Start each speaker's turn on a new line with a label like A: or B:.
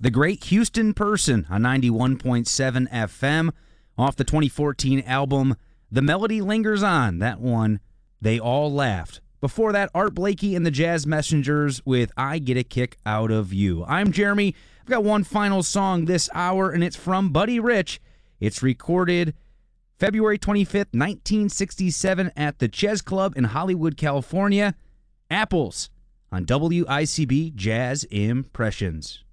A: The Great Houston Person on 91.7 FM off the 2014 album The Melody Lingers On. That one, They All Laughed. Before that, Art Blakey and the Jazz Messengers with I Get a Kick Out of You. I'm Jeremy. I've got one final song this hour, and it's from Buddy Rich. It's recorded February 25th, 1967 at the Ches Club in Hollywood, California. Apples on WICB Jazz Impressions.